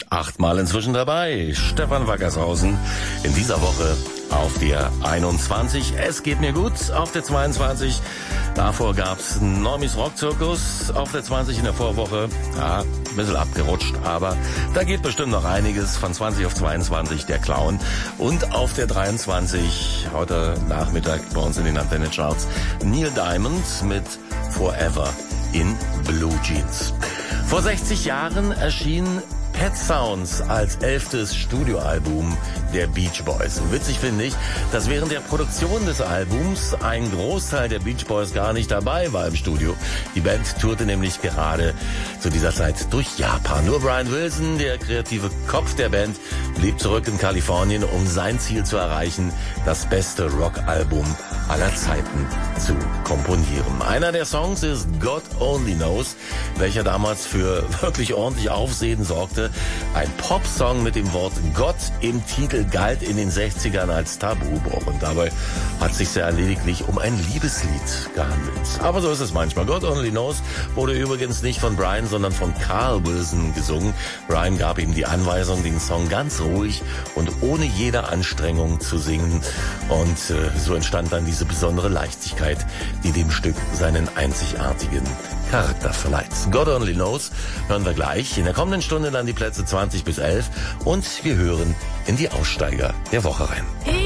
8-mal inzwischen dabei. Stefan Wackershausen in dieser Woche auf der 21. Es geht mir gut auf der 22. Davor gab's Normis Rockzirkus auf der 20 in der Vorwoche. Ja, ein bisschen abgerutscht, aber da geht bestimmt noch einiges. Von 20 auf 22 der Clown. Und auf der 23 heute Nachmittag bei uns in den Antenne-Charts Neil Diamond mit Forever in Blue Jeans. Vor 60 Jahren erschien Pet Sounds als 11. Studioalbum der Beach Boys. Und witzig finde ich, dass während der Produktion des Albums ein Großteil der Beach Boys gar nicht dabei war im Studio. Die Band tourte nämlich gerade zu dieser Zeit durch Japan. Nur Brian Wilson, der kreative Kopf der Band, blieb zurück in Kalifornien, um sein Ziel zu erreichen, das beste Rockalbum aller Zeiten zu komponieren. Einer der Songs ist God Only Knows, welcher damals für wirklich ordentlich Aufsehen sorgte. Ein Popsong mit dem Wort Gott im Titel galt in den 60ern als Tabubruch. Und dabei hat es sich ja lediglich um ein Liebeslied gehandelt. Aber so ist es manchmal. God Only Knows wurde übrigens nicht von Brian, sondern von Carl Wilson gesungen. Brian gab ihm die Anweisung, den Song ganz ruhig und ohne jede Anstrengung zu singen. Und so entstand dann diese besondere Leichtigkeit, die dem Stück seinen einzigartigen Charakter verleiht. God Only Knows hören wir gleich. In der kommenden Stunde dann die Plätze 20 bis 11 und wir hören in die Aussteiger der Woche rein.